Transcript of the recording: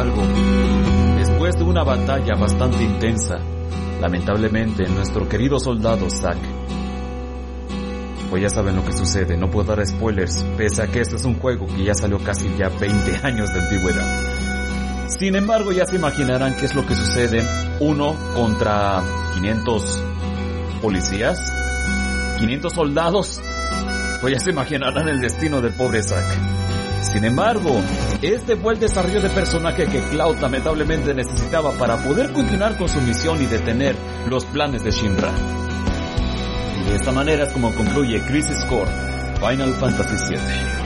algo. Después de una batalla bastante intensa, lamentablemente nuestro querido soldado Zack, pues ya saben lo que sucede, no puedo dar spoilers, pese a que esto es un juego que ya salió casi ya 20 años de antigüedad. Sin embargo, ya se imaginarán qué es lo que sucede. 1 contra 500 policías, 500 soldados, pues ya se imaginarán el destino del pobre Zack. Sin embargo, este fue el desarrollo de personaje que Cloud lamentablemente necesitaba para poder continuar con su misión y detener los planes de Shinra. Y de esta manera es como concluye Crisis Core Final Fantasy VII.